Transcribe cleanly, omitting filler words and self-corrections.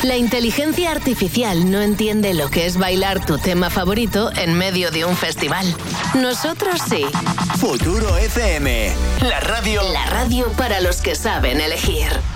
La inteligencia artificial no entiende lo que es bailar tu tema favorito en medio de un festival. Nosotros sí. Futuro FM, la radio. La radio para los que saben elegir.